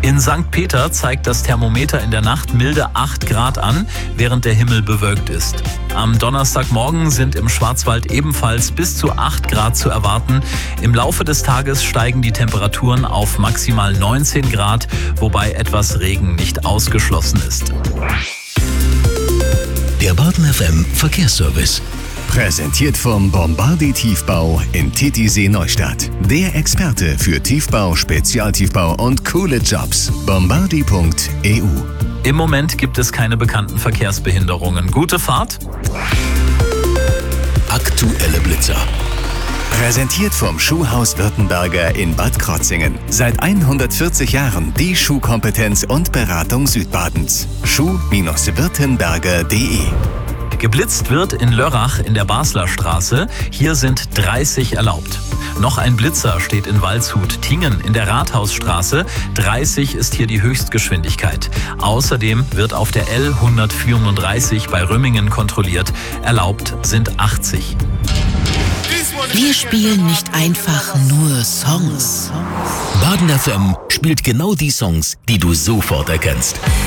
In St. Peter zeigt das Thermometer in der Nacht milde 8 Grad an, während der Himmel bewölkt ist. Am Donnerstagmorgen sind im Schwarzwald ebenfalls bis zu 8 Grad zu erwarten. Im Laufe des Tages steigen die Temperaturen auf maximal 19 Grad, wobei etwas Regen nicht ausgeschlossen ist. Der Baden FM Verkehrsservice. Präsentiert vom Bombardi Tiefbau in Titisee Neustadt. Der Experte für Tiefbau, Spezialtiefbau und coole Jobs. Bombardi.eu. Im Moment gibt es keine bekannten Verkehrsbehinderungen. Gute Fahrt. Aktuelle Blitzer. Präsentiert vom Schuhhaus Württemberger in Bad Krotzingen. Seit 140 Jahren die Schuhkompetenz und Beratung Südbadens. Schuh-württemberger.de. Geblitzt wird in Lörrach in der Basler Straße. Hier sind 30 erlaubt. Noch ein Blitzer steht in Waldshut-Tingen in der Rathausstraße. 30 ist hier die Höchstgeschwindigkeit. Außerdem wird auf der L 134 bei Rümmingen kontrolliert. Erlaubt sind 80. Wir spielen nicht einfach nur Songs. Baden FM spielt genau die Songs, die du sofort erkennst.